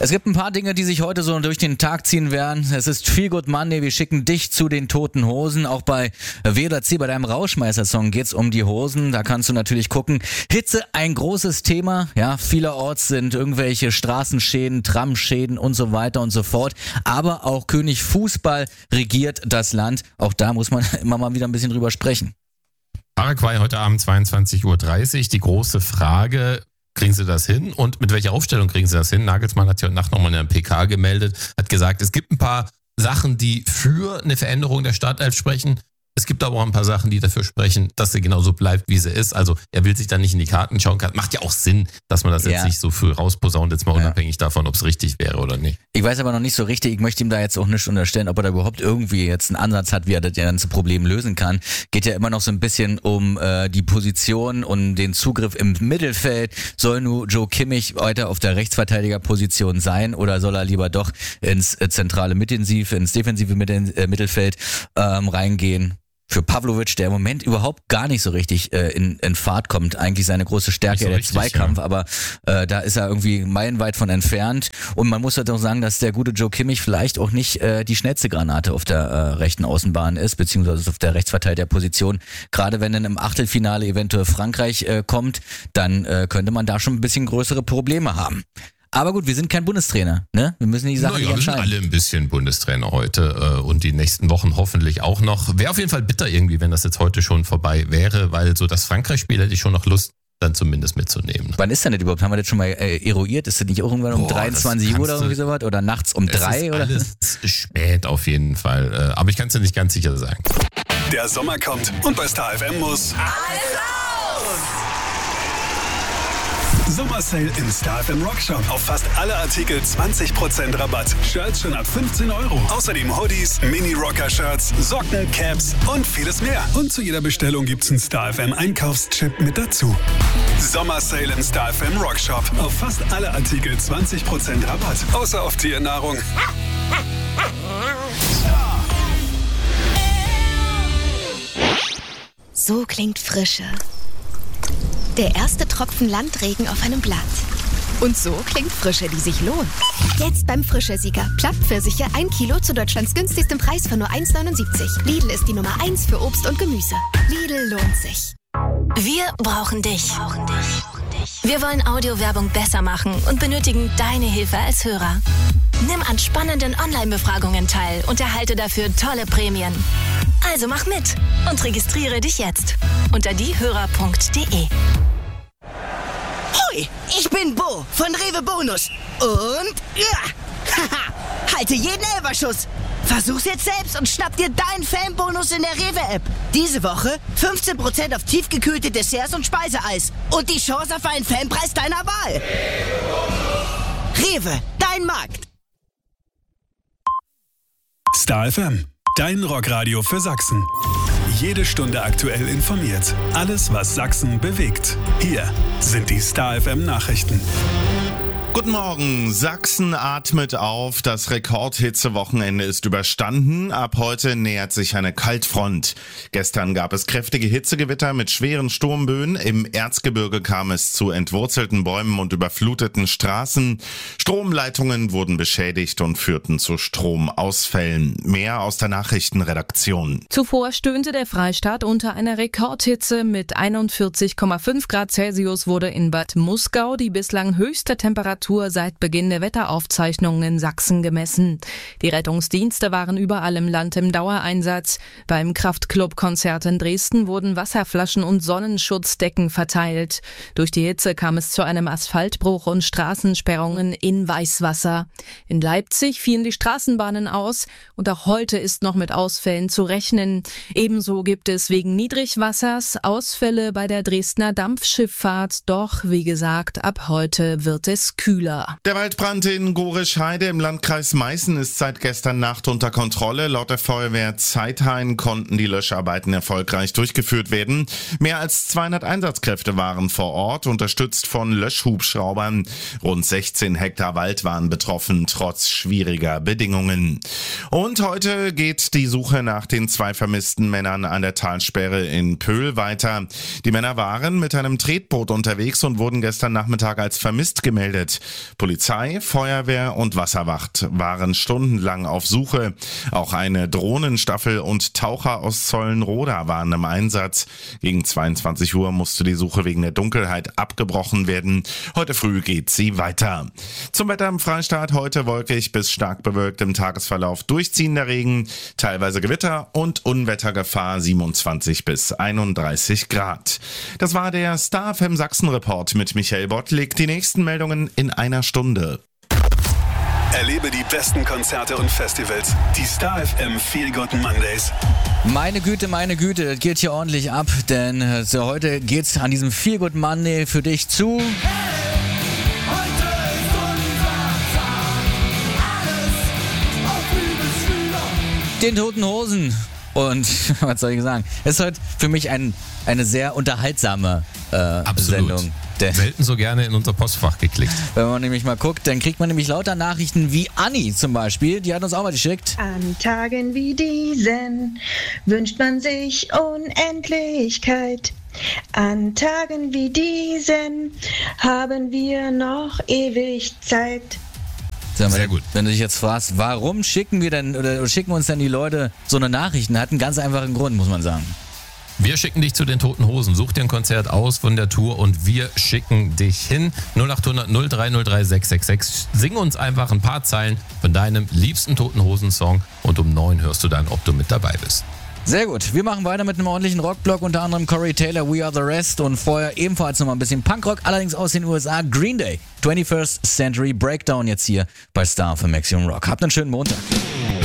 Es gibt ein paar Dinge, die sich heute so durch den Tag ziehen werden. Es ist Feel Good Monday, wir schicken dich zu den Toten Hosen. Auch bei W oder C, bei deinem Rauschmeißer-Song geht's um die Hosen. Da kannst du natürlich gucken. Hitze, ein großes Thema. Ja, vielerorts sind irgendwelche Straßenschäden, Tramschäden und so weiter und so fort. Aber auch König Fußball regiert das Land. Auch da muss man immer mal wieder ein bisschen drüber sprechen. Paraguay heute Abend 22:30 Uhr. Die große Frage: Kriegen sie das hin? Und mit welcher Aufstellung kriegen sie das hin? Nagelsmann hat ja heute Nacht nochmal in der PK gemeldet, hat gesagt, es gibt ein paar Sachen, die für eine Veränderung der Startelf sprechen. Es gibt aber auch ein paar Sachen, die dafür sprechen, dass sie genauso bleibt, wie sie ist. Also er will sich da nicht in die Karten schauen. Macht ja auch Sinn, dass man das jetzt nicht so früh rausposaunt, jetzt mal unabhängig davon, ob es richtig wäre oder nicht. Ich weiß aber noch nicht so richtig, ich möchte ihm da jetzt auch nicht unterstellen, ob er da überhaupt irgendwie jetzt einen Ansatz hat, wie er das ganze Problem lösen kann. Geht ja immer noch so ein bisschen um die Position und den Zugriff im Mittelfeld. Soll nur Joe Kimmich weiter auf der Rechtsverteidigerposition sein oder soll er lieber doch ins zentrale Mittensiv, ins defensive Mittelfeld reingehen? Für Pavlovic, der im Moment überhaupt gar nicht so richtig in Fahrt kommt, eigentlich seine große Stärke, der Zweikampf, aber da ist er irgendwie meilenweit von entfernt. Und man muss halt auch sagen, dass der gute Joe Kimmich vielleicht auch nicht die schnellste Granate auf der rechten Außenbahn ist, beziehungsweise auf der Rechtsverteidigerposition. Gerade wenn dann im Achtelfinale eventuell Frankreich kommt, dann könnte man da schon ein bisschen größere Probleme haben. Aber gut, wir sind kein Bundestrainer, ne? Wir müssen die Sache nicht entscheiden. Wir sind alle ein bisschen Bundestrainer heute und die nächsten Wochen hoffentlich auch noch. Wäre auf jeden Fall bitter irgendwie, wenn das jetzt heute schon vorbei wäre, weil so das Frankreich-Spiel hätte ich schon noch Lust, dann zumindest mitzunehmen. Wann ist denn das überhaupt? Haben wir das schon mal eruiert? Ist das nicht irgendwann um 23 Uhr oder irgendwie sowas? Oder nachts um 3? Oder? Alles spät auf jeden Fall. Aber ich kann es dir nicht ganz sicher sagen. Der Sommer kommt und bei Star FM muss alles raus! Sommersale im Star FM Rockshop. Auf fast alle Artikel 20% Rabatt. Shirts schon ab 15 €. Außerdem Hoodies, Mini-Rocker-Shirts, Socken, Caps und vieles mehr. Und zu jeder Bestellung gibt's einen Star FM Einkaufschip mit dazu. Sommersale im Star FM Rockshop. Auf fast alle Artikel 20% Rabatt. Außer auf Tiernahrung. So klingt Frische. Der erste Tropfen Landregen auf einem Blatt. Und so klingt Frische, die sich lohnt. Jetzt beim Frische-Sieger. Plattpfirsiche 1 Kilo zu Deutschlands günstigstem Preis von nur 1,79. Lidl ist die Nummer 1 für Obst und Gemüse. Lidl lohnt sich. Wir brauchen dich. Wir wollen Audiowerbung besser machen und benötigen deine Hilfe als Hörer. Nimm an spannenden Online-Befragungen teil und erhalte dafür tolle Prämien. Also mach mit und registriere dich jetzt unter diehörer.de. Hoi, ich bin Bo von Rewe Bonus. Und halte jeden Elferschuss. Versuch's jetzt selbst und schnapp dir deinen Fanbonus in der Rewe-App. Diese Woche 15% auf tiefgekühlte Desserts und Speiseeis. Und die Chance auf einen Fanpreis deiner Wahl. Rewe, dein Markt. Star FM, dein Rockradio für Sachsen. Jede Stunde aktuell informiert. Alles, was Sachsen bewegt. Hier sind die Star FM Nachrichten. Guten Morgen, Sachsen atmet auf, das Rekordhitzewochenende ist überstanden, ab heute nähert sich eine Kaltfront. Gestern gab es kräftige Hitzegewitter mit schweren Sturmböen, im Erzgebirge kam es zu entwurzelten Bäumen und überfluteten Straßen. Stromleitungen wurden beschädigt und führten zu Stromausfällen. Mehr aus der Nachrichtenredaktion. Zuvor stöhnte der Freistaat unter einer Rekordhitze. Mit 41,5 Grad Celsius wurde in Bad Muskau die bislang höchste Temperatur seit Beginn der Wetteraufzeichnungen in Sachsen gemessen. Die Rettungsdienste waren überall im Land im Dauereinsatz. Beim Kraftklub-Konzert in Dresden wurden Wasserflaschen und Sonnenschutzdecken verteilt. Durch die Hitze kam es zu einem Asphaltbruch und Straßensperrungen in Weißwasser. In Leipzig fielen die Straßenbahnen aus und auch heute ist noch mit Ausfällen zu rechnen. Ebenso gibt es wegen Niedrigwassers Ausfälle bei der Dresdner Dampfschifffahrt. Doch, wie gesagt, ab heute wird es kühler. Der Waldbrand in Gorisch-Heide im Landkreis Meißen ist seit gestern Nacht unter Kontrolle. Laut der Feuerwehr Zeithain konnten die Löscharbeiten erfolgreich durchgeführt werden. Mehr als 200 Einsatzkräfte waren vor Ort, unterstützt von Löschhubschraubern. Rund 16 Hektar Wald waren betroffen, trotz schwieriger Bedingungen. Und heute geht die Suche nach den 2 vermissten Männern an der Talsperre in Pöhl weiter. Die Männer waren mit einem Tretboot unterwegs und wurden gestern Nachmittag als vermisst gemeldet. Polizei, Feuerwehr und Wasserwacht waren stundenlang auf Suche. Auch eine Drohnenstaffel und Taucher aus Zollenroda waren im Einsatz. Gegen 22 Uhr musste die Suche wegen der Dunkelheit abgebrochen werden. Heute früh geht sie weiter. Zum Wetter im Freistaat: heute wolkig bis stark bewölkt, im Tagesverlauf durchziehender Regen, teilweise Gewitter und Unwettergefahr, 27 bis 31 Grad. Das war der Star FM Sachsen-Report mit Michael Bottlik. Die nächsten Meldungen in einer Stunde. Erlebe die besten Konzerte und Festivals. Die Star FM Feel Good Mondays. Meine Güte, das geht hier ordentlich ab, denn heute geht's an diesem Feel Good Monday für dich zu... den Toten Hosen. Und was soll ich sagen? Es ist heute für mich eine sehr unterhaltsame Sendung. Selten so gerne in unser Postfach geklickt. Wenn man nämlich mal guckt, dann kriegt man nämlich lauter Nachrichten wie Anni zum Beispiel. Die hat uns auch mal geschickt. An Tagen wie diesen wünscht man sich Unendlichkeit. An Tagen wie diesen haben wir noch ewig Zeit. Sehr gut. Wenn du dich jetzt fragst, warum schicken uns denn die Leute so eine Nachrichten? Hat einen ganz einfachen Grund, muss man sagen. Wir schicken dich zu den Toten Hosen. Such dir ein Konzert aus von der Tour und wir schicken dich hin. 0800 0303 666. Sing uns einfach ein paar Zeilen von deinem liebsten Toten Hosen-Song und um 9 hörst du dann, ob du mit dabei bist. Sehr gut. Wir machen weiter mit einem ordentlichen Rockblock, unter anderem Corey Taylor, We Are The Rest und vorher ebenfalls nochmal ein bisschen Punkrock, allerdings aus den USA, Green Day, 21st Century Breakdown jetzt hier bei Star für Maximum Rock. Habt einen schönen Montag.